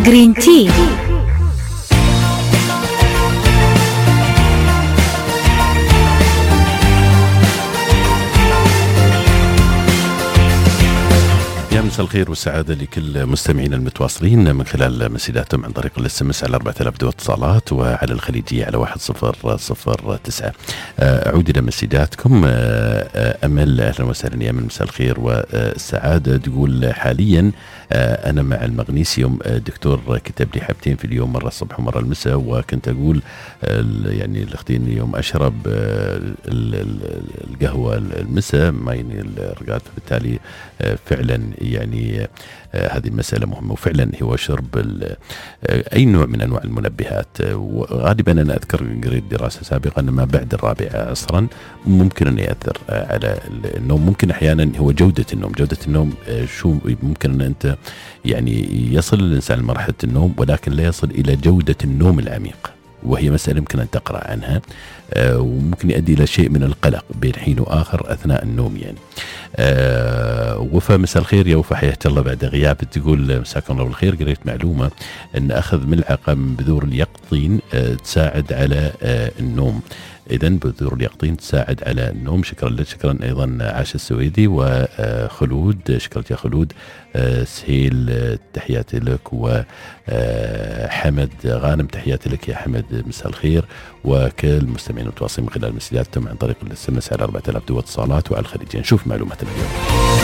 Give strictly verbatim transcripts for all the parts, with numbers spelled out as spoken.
جرين تي. يا مساء الخير والسعادة لكل مستمعين المتواصلين من خلال مسيلاتهم عن طريق الاس ام اس على أربعة آلاف دو اتصالات وعلى الخليجية على واحد صفر صفر تسعة. أعود إلى مسيلاتكم. أمل أهلا وسهلا يا أمل، مساء الخير والسعادة. تقول حاليا أنا مع المغنيسيوم، دكتور كتب لي حبتين في اليوم، مرة الصبح ومرة المساء، وكنت أقول يعني الأختين اليوم أشرب القهوة المساء ما يعني الرقاد، فبالتالي فعلا يعني آه هذه المسألة مهمة، وفعلا هو شرب آه أي نوع من أنواع المنبهات. وغالبا أنا أذكر قريت دراسة سابقة أن ما بعد الرابعة عصرا ممكن أن يأثر آه على النوم. ممكن أحيانا هو جودة النوم، جودة النوم آه شو ممكن أن أنت يعني يصل الإنسان لمرحلة النوم ولكن لا يصل إلى جودة النوم العميق، وهي مسألة يمكن أن تقرأ عنها آه وممكن يؤدي إلى شيء من القلق بين حين وآخر أثناء النوم يعني. آه وفاء مساء الخير يا وفاء، حياك الله بعد غياب. تقول مساكم الله بالخير، قريت معلومة أن أخذ ملعقة من بذور اليقطين آه تساعد على آه النوم. إذن بذور اليقطين تساعد على النوم. شكرا لك. شكرا أيضا عاش السويدي وخلود، شكرا يا خلود. آه سهيل آه تحياتي لك، وحمد غانم تحياتي لك يا حمد، مساء الخير. وكل المستمعين المتواصلين من خلال مسيلاتهم عن طريق الاس ام اس على أربعة آلاف دو اتصالات وعلى الخليجية. نشوف معلوماتنا اليوم.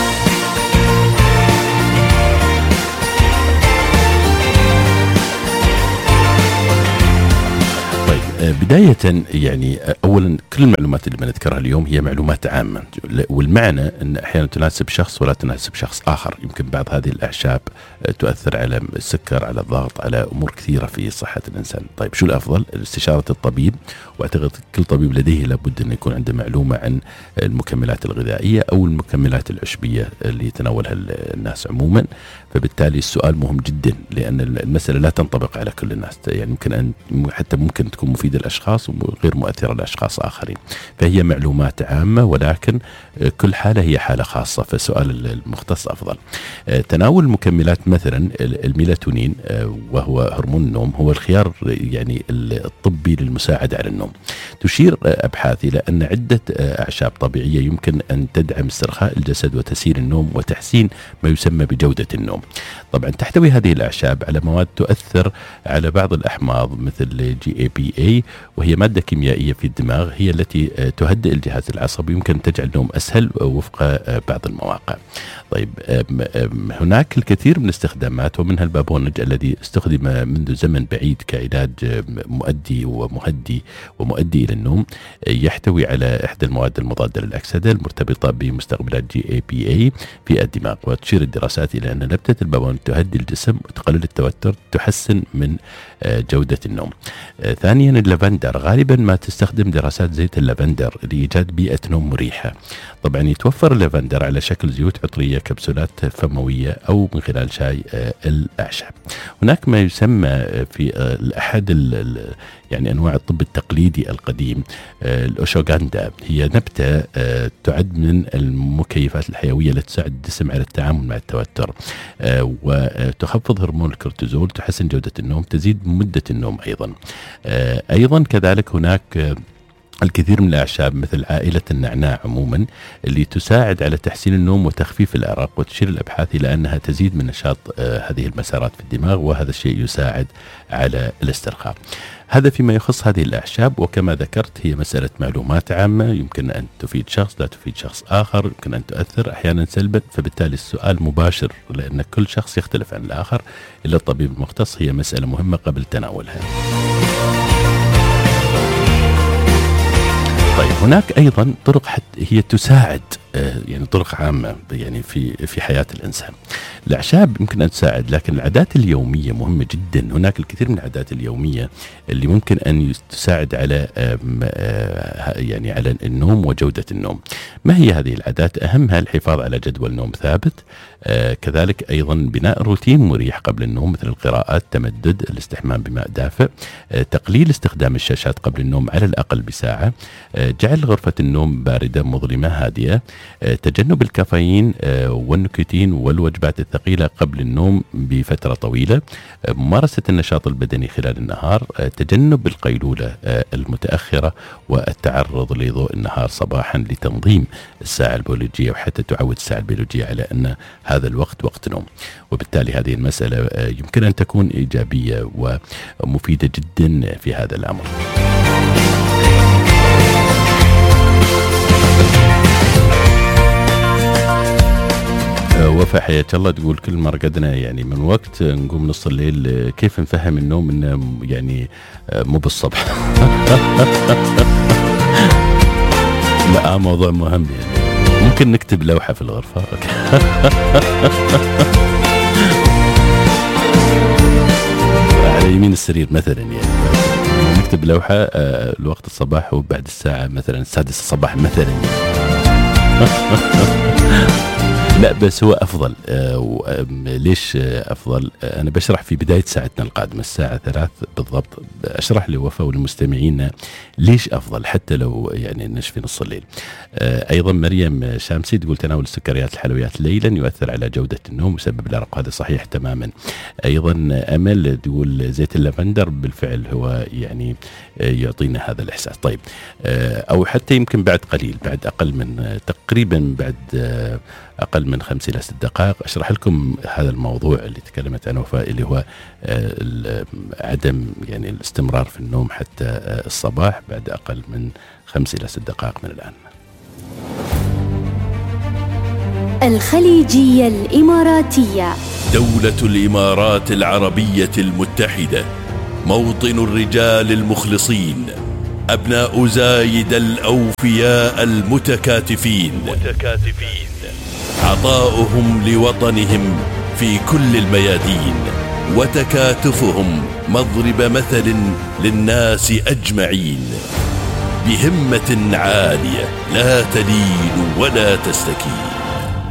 بداية يعني أولا كل المعلومات اللي بنذكرها اليوم هي معلومات عامة، والمعنى أن أحيانا تناسب شخص ولا تناسب شخص آخر. يمكن بعض هذه الأعشاب تؤثر على السكر، على الضغط، على أمور كثيرة في صحة الإنسان. طيب شو الأفضل؟ استشارة الطبيب، وأعتقد كل طبيب لديه لابد أن يكون عنده معلومة عن المكملات الغذائية أو المكملات العشبية اللي يتناولها الناس عموما. فبالتالي السؤال مهم جدا، لأن المسألة لا تنطبق على كل الناس، يعني ممكن أن حتى ممكن تكون مفيدة لأشخاص وغير مؤثرة لأشخاص آخرين. فهي معلومات عامة، ولكن كل حالة هي حالة خاصة، فسؤال المختص أفضل. تناول المكملات مثلا الميلاتونين وهو هرمون النوم هو الخيار يعني الطبي للمساعدة على النوم. تشير أبحاث إلى أن عدة أعشاب طبيعية يمكن أن تدعم استرخاء الجسد وتسهيل النوم وتحسين ما يسمى بجودة النوم. طبعا تحتوي هذه الأعشاب على مواد تؤثر على بعض الأحماض مثل جي اي بي اي، وهي مادة كيميائية في الدماغ هي التي تهدئ الجهاز العصبي، يمكن تجعل النوم أسهل وفق بعض المواقع. طيب هناك الكثير من الاستخدامات، ومنها البابونج الذي استخدم منذ زمن بعيد كعلاج مؤدي ومهدي ومؤدي إلى النوم. يحتوي على إحدى المواد المضادة للأكسدة المرتبطة بمستقبلات جي اي بي اي في الدماغ. وتشير الدراسات إلى أن نبتة البابونج تهدي الجسم وتقلل التوتر، تحسن من جودة النوم. ثانيا اللافندر، غالبا ما تستخدم دراسات زيت اللافندر لإيجاد بيئة نوم مريحة. طبعا يتوفر اللافندر على شكل زيوت عطرية، كبسولات فموية، أو من خلال شاي الأعشاب. هناك ما يسمى في أحد يعني أنواع الطب التقليدي القديم الأوشوغاندا، هي نبتة تعد من المكيفات الحيوية التي تساعد الجسم على التعامل مع التوتر، وتخفض هرمون الكورتيزول، تحسن جودة النوم، تزيد مدة النوم أيضا. أيضا كذلك هناك الكثير من الأعشاب مثل عائلة النعناع عموما اللي تساعد على تحسين النوم وتخفيف الأرق، وتشير الأبحاث إلى أنها تزيد من نشاط هذه المسارات في الدماغ، وهذا الشيء يساعد على الاسترخاء. هذا فيما يخص هذه الأعشاب، وكما ذكرت هي مسألة معلومات عامة، يمكن أن تفيد شخص لا تفيد شخص آخر، يمكن أن تؤثر أحيانا سلبا، فبالتالي السؤال مباشر لأن كل شخص يختلف عن الآخر، إلا الطبيب المختص هي مسألة مهمة قبل تناولها. طيب هناك أيضا طرق حتى هي تساعد، يعني طرق عامة يعني في في حياة الإنسان. الأعشاب يمكن أن تساعد، لكن العادات اليومية مهمة جدا. هناك الكثير من العادات اليومية اللي ممكن أن تساعد على يعني على النوم وجودة النوم. ما هي هذه العادات؟ أهمها الحفاظ على جدول نوم ثابت، كذلك أيضا بناء روتين مريح قبل النوم مثل القراءة، التمدد، الاستحمام بماء دافئ، تقليل استخدام الشاشات قبل النوم على الأقل بساعة، جعل غرفة النوم باردة مظلمة هادئة، تجنب الكافيين والنيكوتين والوجبات الثقيلة قبل النوم بفترة طويلة، ممارسة النشاط البدني خلال النهار، تجنب القيلولة المتأخرة، والتعرض لضوء النهار صباحا لتنظيم الساعة البيولوجية، وحتى تعود الساعة البيولوجية على أن هذا الوقت وقت نوم. وبالتالي هذه المسألة يمكن أن تكون إيجابية ومفيدة جدا في هذا الأمر. وفاء حياك الله تقول كل ما رقدنا يعني من وقت نقوم نص الليل، كيف نفهم النوم انه يعني مو بالصبح؟ لا موضوع مهم يعني، ممكن نكتب لوحة في الغرفة. على يمين السرير مثلا، يعني نكتب لوحة الوقت الصباح وبعد الساعة مثلا السادسة صباحا مثلا. لا بس هو أفضل. آه ليش أفضل؟ آه أنا بشرح في بداية ساعتنا القادمة الساعة ثلاث بالضبط، أشرح لوفاء وللمستمعين ليش أفضل حتى لو يعني نشفي نص الليل. آه أيضا مريم شامسي تقول تناول السكريات الحلويات ليلا يؤثر على جودة النوم ويسبب الأرق، هذا صحيح تماما. أيضا أمل تقول زيت اللافندر بالفعل هو يعني آه يعطينا هذا الإحساس. طيب آه أو حتى يمكن بعد قليل، بعد أقل من آه تقريبا بعد آه أقل من خمس إلى ست دقائق أشرح لكم هذا الموضوع اللي تكلمت عنه وفاء، اللي هو عدم يعني الاستمرار في النوم حتى الصباح بعد أقل من خمس إلى ست دقائق من الآن. الخليجية الإماراتية. دولة الإمارات العربية المتحدة، موطن الرجال المخلصين، أبناء زايد الأوفياء المتكاتفين متكاتفين عطاؤهم لوطنهم في كل الميادين، وتكاتفهم مضرب مثل للناس أجمعين، بهمة عالية لا تلين ولا تستكين.